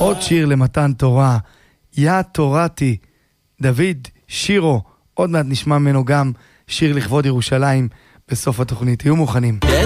עוד שיר למתן תורה, יא תורתי, דוד שירו, עוד מעט נשמע ממנו גם שיר לכבוד ירושלים בסוף התוכנית. תהיו מוכנים.